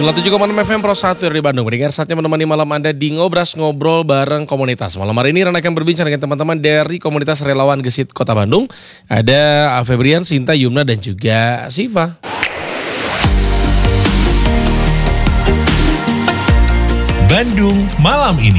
97,6 FM Pro 1 dari Bandung. Mendengar saatnya menemani malam Anda di Ngobras Ngobrol bareng komunitas. Malam hari ini Rana akan berbincang dengan teman-teman dari komunitas relawan Gesit Kota Bandung. Ada Febrian, Sinta, Yumna dan juga Siva. Bandung malam ini.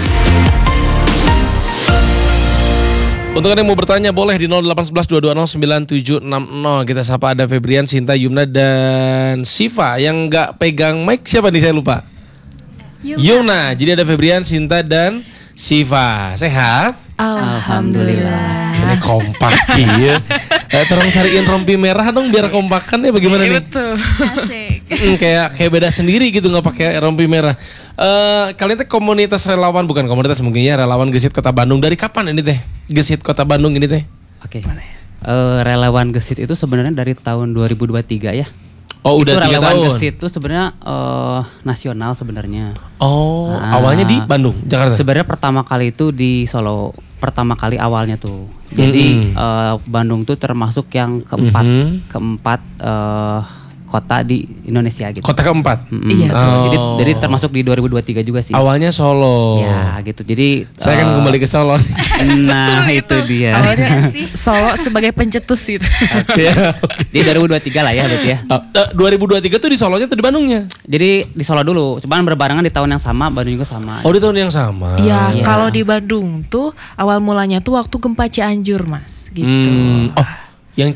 Untuk Anda yang mau bertanya boleh di 0811 220 9760. Kita sapa ada Febrian, Sinta, Yumna dan Siva. Yang gak pegang mic siapa nih, saya lupa. Yumna. Jadi ada Febrian, Sinta dan Siva. Sehat? Alhamdulillah. Ini kompak ya. Tolong cariin rompi merah dong biar kompakan ya, bagaimana nih? Betul. Asik. Kayak beda sendiri gitu nggak pakai rompi merah. Kalian teh komunitas relawan, bukan komunitas mungkin ya, relawan Gesit Kota Bandung. Dari kapan ini teh? Gesit Kota Bandung ini teh? Oke. Relawan Gesit itu sebenarnya dari tahun 2023 ya. Oh, udah 3 relawan tahun. Gesit itu sebenarnya nasional sebenarnya. Oh, awalnya di Bandung, Jakarta. Sebenarnya pertama kali itu di Solo, pertama kali awalnya tuh. Jadi Bandung tuh termasuk yang keempat kota di Indonesia gitu. Kota keempat. Iya. Jadi termasuk di 2023 juga sih. Awalnya Solo. Ya gitu. Jadi Saya kan kembali ke Solo. nah itu dia. Awalnya Solo sebagai pencetus gitu. Ya, Di 2023 lah ya berarti ya. 2023 tuh di Solonya atau di Bandungnya? Jadi di Solo dulu, cuman berbarengan di tahun yang sama, Bandung juga sama. Oh, di tahun yang sama. Iya, Iya. kalau di Bandung tuh awal mulanya tuh waktu gempa Cianjur, Mas. Gitu. Oh, yang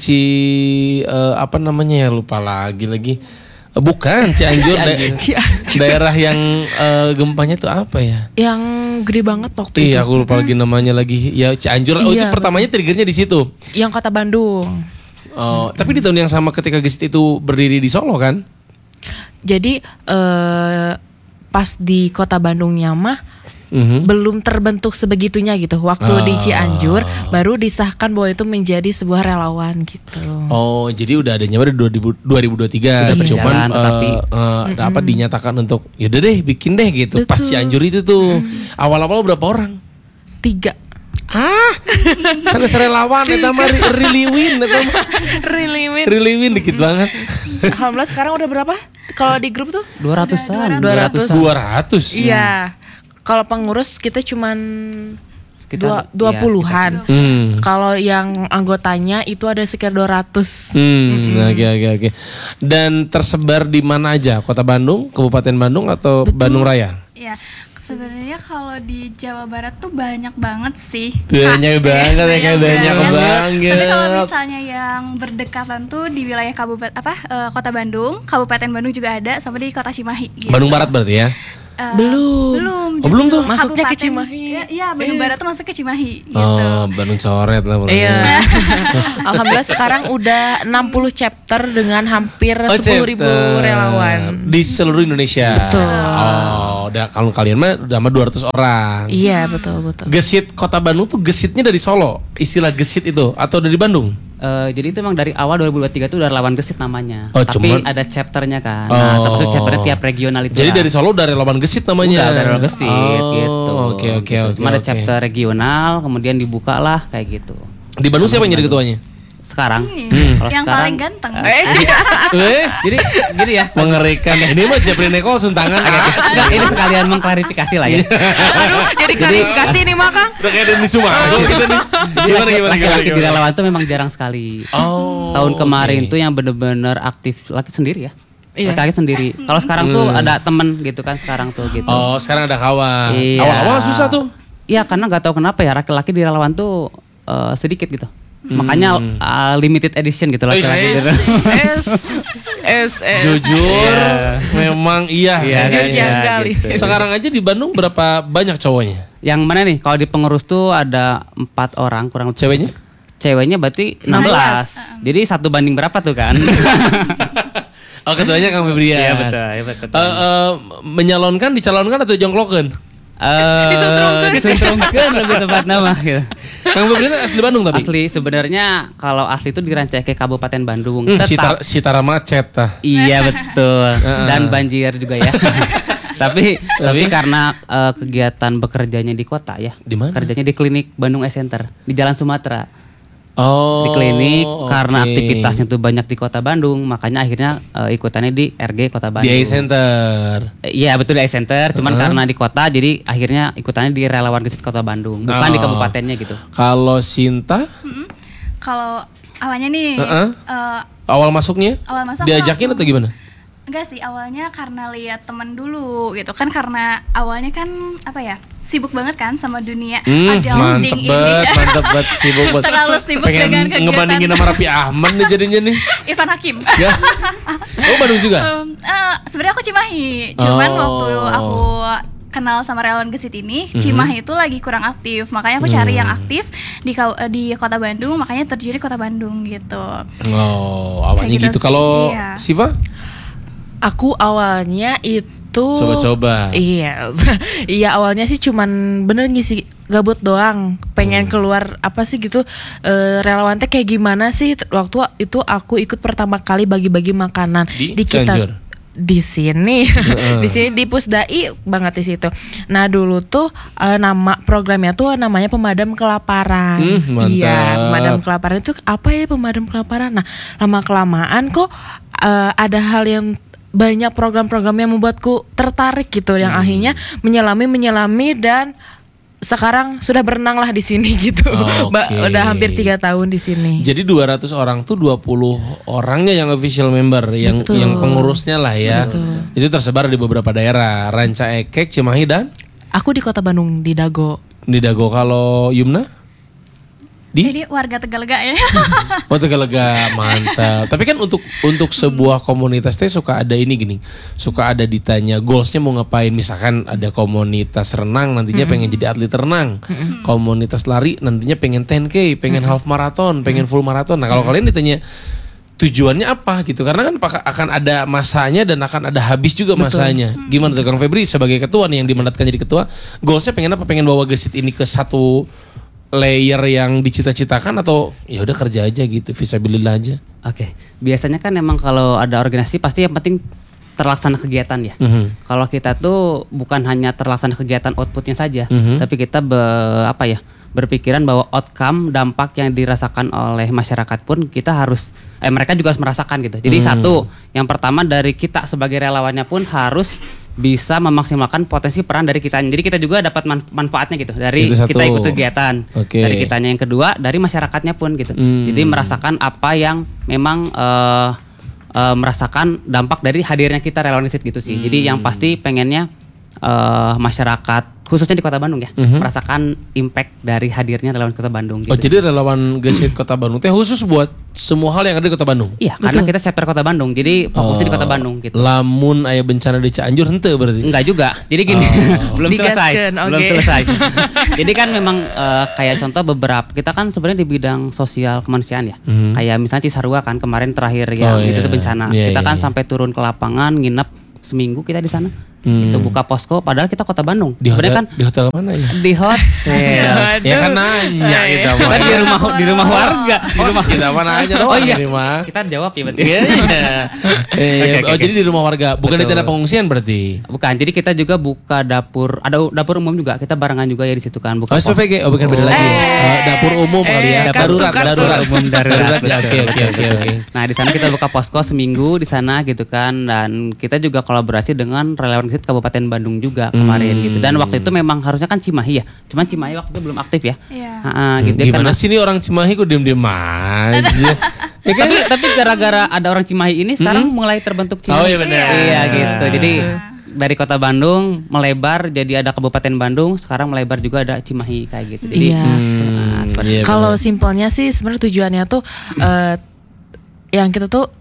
apa namanya ya, lupa lagi. Bukan Cianjur, daerah yang gempanya tuh apa ya? Yang gede banget waktu itu. Iya, aku lupa lagi namanya lagi. Ya Cianjur. Oh, itu Iya, pertamanya triggernya di situ. Yang Kota Bandung. Oh, tapi di tahun yang sama ketika Gesit itu berdiri di Solo kan? Jadi pas di Kota Bandungnya mah belum terbentuk sebegitunya gitu. Waktu di Cianjur baru disahkan bahwa itu menjadi sebuah relawan gitu. Oh, jadi udah ada nyawa di 2023. Udah Cuman berjalan, tapi apa dinyatakan untuk yaudah deh bikin deh gitu. Pas Betul. Cianjur itu tuh awal-awal berapa orang? 3. Sana relawan eta mah really win eta mah. Really win dikit banget. Alhamdulillah sekarang udah berapa? Kalau di grup tuh? 200-an. 200. 200. Iya. Kalau pengurus kita cuman Sekitar, 20-an. Kalau yang anggotanya itu ada sekitar 200. Oke. Dan tersebar di mana aja? Kota Bandung, Kabupaten Bandung atau Betul. Bandung Raya? Ya, sebenarnya kalau di Jawa Barat tuh banyak banget sih. Banyak banget ya, kayak banyak banget. Tapi kalau misalnya yang berdekatan tuh di wilayah Kota Bandung, Kabupaten Bandung juga ada, sama di Kota Cimahi. Gitu. Bandung Barat berarti ya? Belum. Oh, belum tuh? Masuknya ke Kabupaten- Cimahi. Iya, Bandung Barat tuh masuk ke Cimahi. Gitu. Oh, Bandung coret lah. Iya. Alhamdulillah sekarang udah 60 chapter dengan hampir 10.000 relawan. di seluruh Indonesia. Betul. Oh, udah kalau kalian mah udah sama 200 orang. Iya, betul. Gesit Kota Bandung tuh gesitnya dari Solo. Istilah gesit itu atau dari Bandung? Jadi itu memang dari awal 2023 itu udah relawan Gesit namanya. Oh, Tapi cuman- ada chapternya kan. Nah, tapi itu chapternya tiap regional itu. Jadi dari Solo udah relawan gesit namanya. Udah, relawan Gesit gitu. Oke. Cuma ada chapter regional, kemudian dibuka lah kayak gitu. Di Bandung siapa yang jadi ketuanya? Sekarang, kalau Yang sekarang, paling ganteng. Wes, jadi gini ya. mengerikan. Ini mah Jepri Neko suntangan. Enggak, ini sekalian mengklarifikasi lah ya. Aduh, jadi klarifikasi nih Makang. Udah kayak Denny Sumargo gitu nih. Gimana? Laki-laki di relawan tuh memang jarang sekali. Oh. Tahun kemarin oke. tuh yang bener-bener aktif laki sendiri ya. Iya. Laki-laki sendiri. Kalau sekarang tuh ada temen gitu kan sekarang tuh gitu. Oh, sekarang ada kawan. Iya. Awal-awal susah tuh. Iya, karena nggak tahu kenapa ya laki-laki di relawan tuh sedikit gitu. Makanya limited edition gitu laki-laki. gitu. Jujur, memang iya. Jujur sekali. gitu. Sekarang aja di Bandung berapa banyak cowoknya? Yang mana nih? Kalau di pengurus tuh ada 4 orang kurang. Ceweknya? Ceweknya berarti 16. Jadi 1 banding berapa tuh kan? Oh, ketuanya Kang Febrian. Iya betul. Menyalonkan, dicalonkan atau jongklokan? Disuntrungkeun lebih tepat nama gitu. Kang Febrian asli Bandung tapi? Asli sebenarnya kalau asli itu di Rancaike Kabupaten Bandung. Citara macet tah. Iya betul. Dan banjir juga ya. tapi karena kegiatan bekerjanya di kota ya. Di mana? Kerjanya di klinik Bandung Eye Center di Jalan Sumatera. Oh, di klinik karena oke. aktivitasnya tuh banyak di Kota Bandung, makanya akhirnya ikutannya di RG Kota Bandung. Di Eye Center. Iya betul di Eye Center, cuman karena di kota jadi akhirnya ikutannya di Relawan Gesit Kota Bandung, bukan di kabupatennya gitu. Kalau Sinta, Kalau awalnya nih awal masuknya? awal masuk aku Diajakin langsung- atau gimana? Enggak sih, awalnya karena lihat temen dulu gitu kan, karena awalnya kan apa ya, sibuk banget kan sama dunia Mantep adulting banget sibuk banget. Terlalu sibuk Pengen dengan kegiatan. ngebandingin sama Raffi Ahmad nih jadinya nih. Irfan Hakim. Ya. Oh, Bandung juga? Sebenarnya aku Cimahi, cuman Oh. waktu aku kenal sama relawan Gesit ini, Cimahi itu lagi kurang aktif, makanya aku cari yang aktif di Kota Bandung, makanya terjun di Kota Bandung gitu. Oh, awalnya Kayak gitu. gitu sih, Kalau iya. Siva? Aku awalnya itu Coba-coba. Iya. Iya, awalnya sih cuman bener ngisi gabut doang, pengen keluar apa sih gitu. Relawan teh kayak gimana sih? Waktu itu aku ikut pertama kali bagi-bagi makanan Di kita Cianjur? di sini. Di sini di Pusdai banget di situ. Nah, dulu tuh nama programnya tuh namanya Pemadam Kelaparan. Mantap. Iya, Pemadam Kelaparan itu apa ya, pemadam kelaparan? Nah, lama kelamaan kok ada hal yang banyak program-program yang membuatku tertarik gitu, yang akhirnya menyelami dan sekarang sudah berenang lah di sini gitu. Oke. Udah hampir 3 tahun di sini. Jadi 200 orang tuh 20 orangnya yang official member, yang Betul. pengurusnya lah ya. Betul. Itu tersebar di beberapa daerah, Ranca Ekek, Cimahi dan Aku di Kota Bandung di Dago. di Dago. Kalau Yumna? Jadi warga Tegalega ya. Oh, Tegalega, mantap. Tapi kan untuk sebuah komunitas teh suka ada ini gini, suka ada ditanya goalsnya mau ngapain. Misalkan ada komunitas renang nantinya pengen jadi atlet renang, komunitas lari nantinya pengen 10K, pengen half marathon, pengen full marathon. Nah kalau kalian ditanya tujuannya apa gitu, karena kan akan ada masanya dan akan ada habis juga masanya. Gimana tuh Kang Febri sebagai ketua nih yang dimandatkan jadi ketua, goalsnya pengen apa? Pengen bawa Gesit ini ke satu layer yang dicita-citakan atau ya udah kerja aja gitu, fisabilillah aja. Oke, biasanya kan emang kalau ada organisasi pasti yang penting terlaksana kegiatan ya. Kalau kita tuh bukan hanya terlaksana kegiatan outputnya saja, tapi kita berpikiran bahwa outcome dampak yang dirasakan oleh masyarakat pun kita harus mereka juga harus merasakan gitu. Jadi satu, yang pertama dari kita sebagai relawannya pun harus bisa memaksimalkan potensi peran dari kita. Jadi kita juga dapat manfaatnya gitu dari Itu satu. kita ikut kegiatan. Oke. Dari kitanya yang kedua, dari masyarakatnya pun gitu. Jadi merasakan apa yang memang merasakan dampak dari hadirnya kita relawan Gesit gitu sih. Jadi yang pasti pengennya masyarakat khususnya di Kota Bandung ya merasakan impact dari hadirnya relawan Kota Bandung gitu. Oh jadi relawan Gesit Kota Bandung teh khusus buat semua hal yang ada di Kota Bandung. Iya, karena kita chapter Kota Bandung. Jadi fokusnya di Kota Bandung gitu. Lamun aya bencana di Cianjur henteu berarti. Enggak juga. Jadi gini, belum selesai. Digaskeun, Belum oke. selesai. Jadi kan memang kayak contoh beberapa kita kan sebenarnya di bidang sosial kemanusiaan ya. Kayak misalnya Cisarua kan kemarin terakhir yang itu tuh bencana. Iya, Kita iya, kan iya. sampai turun ke lapangan, nginep seminggu kita di sana. Itu buka posko padahal kita Kota Bandung. Di hotel, Sebenarnya kan di hotel mana ya? di hotel. Ya kan nanya kita mah. Kan di rumah warga, di rumah kita mana aja doang Oh iya. di rumah. Kita jawab ya berarti. Iya. Oke, Oh oke. jadi di rumah warga, bukan di Betul. tenda pengungsian berarti. Bukan, jadi kita juga buka dapur, ada dapur umum juga, kita barengan juga ya di situ kan. Buka Oh SPPG, oh bukan beda lagi. Dapur umum kali ya. kartu, Darurat, kartu. darurat. umum darurat. Ya, oke. Nah di sana kita buka posko seminggu di sana gitu kan, dan kita juga kolaborasi dengan relawan Gesit Kabupaten Bandung juga kemarin gitu. Dan waktu itu memang harusnya kan Cimahi ya, cuman Cimahi waktu itu belum aktif ya. Iya. Gitu Gimana karena- sih nih orang Cimahi kok diem-diem aja. Ya kan? tapi gara-gara ada orang Cimahi ini sekarang mulai terbentuk Cimahi. Oh, iya benar. Iya gitu. Jadi dari Kota Bandung melebar jadi ada Kabupaten Bandung, sekarang melebar juga ada Cimahi kayak gitu. Jadi Iya. seperti Iya, Kalau benar. simpelnya sih sebenarnya tujuannya tuh yang kita tuh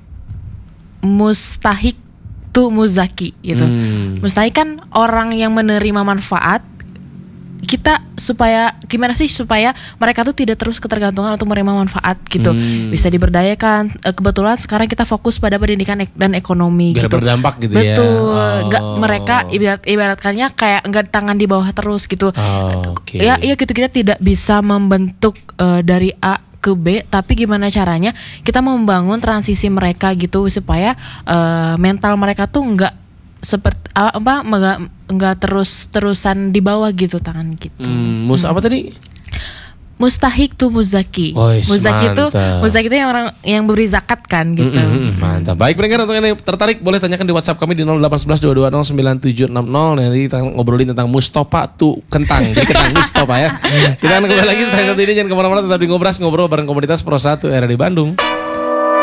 mustahik tuh muzaki gitu. Mustahik kan orang yang menerima manfaat. Kita supaya gimana sih supaya mereka tuh tidak terus ketergantungan untuk menerima manfaat gitu. Bisa diberdayakan. Kebetulan sekarang kita fokus pada pendidikan dan ekonomi Biar gitu. berdampak gitu ya. Betul. Nggak, Oh. mereka ibaratkannya kayak nggak tangan di bawah terus gitu. Oh, oke. Ya, iya gitu, kita tidak bisa membentuk dari A ke B, tapi gimana caranya kita membangun transisi mereka gitu supaya mental mereka tuh nggak seperti nggak terus-terusan di bawah gitu tangan gitu. Mus apa tadi? Mustahik tuh muzaki. Wih, Muzaki itu yang orang yang beri zakat kan gitu. Mantap. Baik pendengar, untuk yang tertarik boleh tanyakan di WhatsApp kami di 0811 220 9760. Nanti kita ngobrolin tentang Mustopa tuh kentang. Jadi kentang Mustopa ya. Kita akan kembali lagi setelah satu ini, jangan kemana-mana, tetap di Ngobras, ngobrol bareng komunitas Pro 1 RRI Bandung.